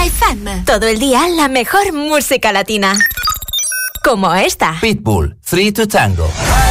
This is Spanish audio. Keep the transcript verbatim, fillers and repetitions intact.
Europa F M. Todo el día la mejor música latina. Como esta. Pitbull, Three to Tango.